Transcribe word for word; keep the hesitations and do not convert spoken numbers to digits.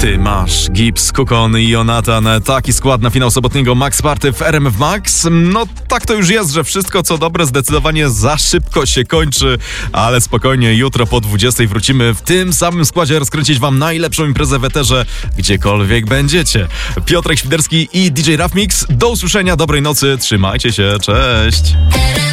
Ty masz Gibbs, Kukon i Jonathan. Taki skład na finał sobotniego Max Party w R M F Max. No tak to już jest, że wszystko co dobre zdecydowanie za szybko się kończy, ale spokojnie, jutro po dwudziestej wrócimy w tym samym składzie rozkręcić wam najlepszą imprezę w eterze, gdziekolwiek będziecie. Piotrek Świderski i D J Raf Mix. Do usłyszenia, dobrej nocy, trzymajcie się, cześć!